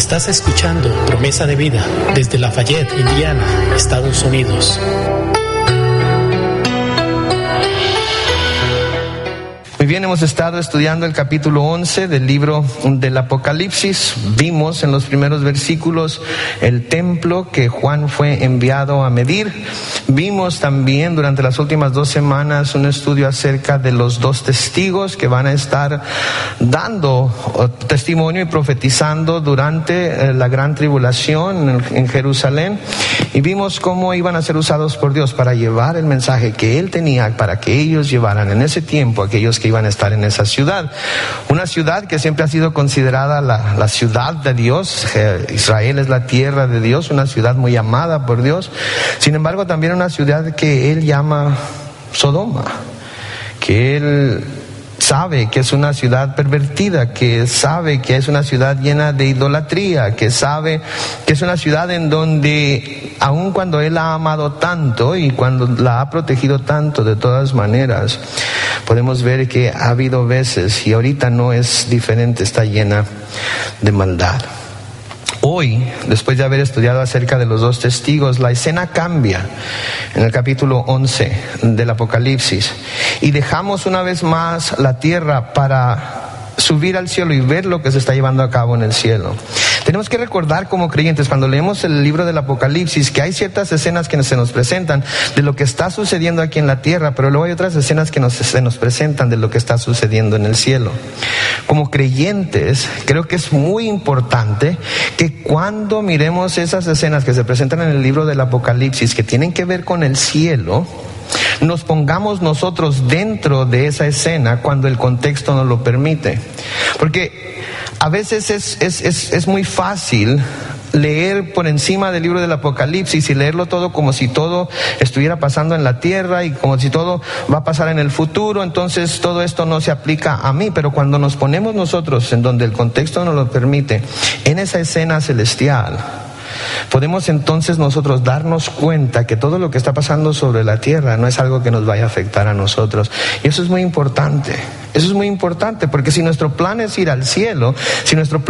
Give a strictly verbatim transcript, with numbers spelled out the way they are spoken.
Estás escuchando Promesa de Vida desde Lafayette, Indiana, Estados Unidos. Muy bien, hemos estado estudiando el capítulo once del libro del Apocalipsis. Vimos en los primeros versículos el templo que Juan fue enviado a medir. Vimos también durante las últimas dos semanas un estudio acerca de los dos testigos que van a estar dando testimonio y profetizando durante la gran tribulación en Jerusalén. Y vimos cómo iban a ser usados por Dios para llevar el mensaje que Él tenía, para que ellos llevaran en ese tiempo aquellos que iban a estar en esa ciudad. Una ciudad que siempre ha sido considerada la, la ciudad de Dios. Israel es la tierra de Dios, una ciudad muy amada por Dios. Sin embargo, también una ciudad que Él llama Sodoma, que Él sabe que es una ciudad pervertida, que sabe que es una ciudad llena de idolatría, que sabe que es una ciudad en donde, aun cuando Él la ha amado tanto y cuando la ha protegido tanto de todas maneras, podemos ver que ha habido veces, y ahorita no es diferente, está llena de maldad. Hoy, después de haber estudiado acerca de los dos testigos, la escena cambia en el capítulo once del Apocalipsis y dejamos una vez más la tierra para subir al cielo y ver lo que se está llevando a cabo en el cielo. Tenemos que recordar como creyentes, cuando leemos el libro del Apocalipsis, que hay ciertas escenas que se nos presentan de lo que está sucediendo aquí en la tierra, pero luego hay otras escenas que nos, se nos presentan de lo que está sucediendo en el cielo. Como creyentes, creo que es muy importante que cuando miremos esas escenas que se presentan en el libro del Apocalipsis, que tienen que ver con el cielo, nos pongamos nosotros dentro de esa escena cuando el contexto nos lo permite. Porque a veces es, es, es, es muy fácil leer por encima del libro del Apocalipsis y leerlo todo como si todo estuviera pasando en la tierra y como si todo va a pasar en el futuro. Entonces todo esto no se aplica a mí, pero cuando nos ponemos nosotros en donde el contexto nos lo permite, en esa escena celestial, podemos entonces nosotros darnos cuenta que todo lo que está pasando sobre la tierra no es algo que nos vaya a afectar a nosotros. Y eso es muy importante. Eso es muy importante porque si nuestro plan es ir al cielo, si nuestro plan